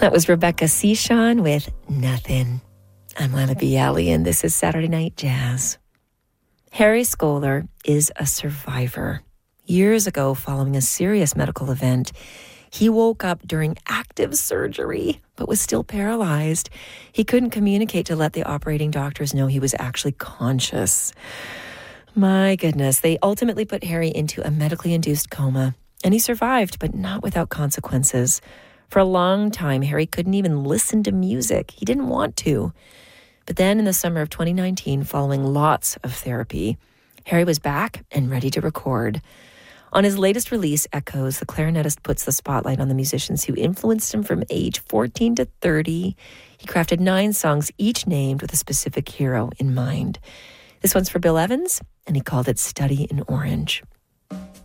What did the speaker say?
That was Rebecca Seashon with Nothing. I'm Lana Bialy, and this is Saturday Night Jazz. Harry Skoler is a survivor. Years ago, following a serious medical event, he woke up during active surgery, but was still paralyzed. He couldn't communicate to let the operating doctors know he was actually conscious. My goodness, they ultimately put Harry into a medically induced coma, and he survived, but not without consequences. For a long time, Harry couldn't even listen to music. He didn't want to. But then in the summer of 2019, following lots of therapy, Harry was back and ready to record. On his latest release, Echoes, the clarinetist puts the spotlight on the musicians who influenced him from age 14 to 30. He crafted 9 songs, each named with a specific hero in mind. This one's for Bill Evans, and he called it Study in Orange.